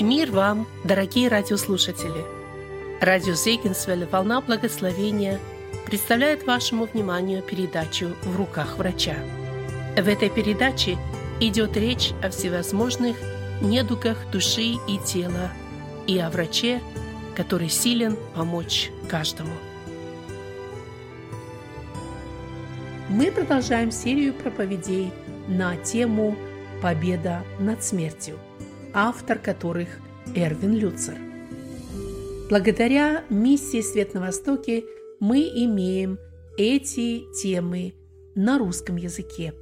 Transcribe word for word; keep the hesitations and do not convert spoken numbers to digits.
Мир вам, дорогие радиослушатели! Радио Зегенсвелле «Волна благословения» представляет вашему вниманию передачу «В руках врача». В этой передаче идет речь о всевозможных недугах души и тела и о враче, который силен помочь каждому. Мы продолжаем серию проповедей на тему «Победа над смертью», автор которых Эрвин Люцер. Благодаря миссии «Свет на Востоке» мы имеем эти темы на русском языке.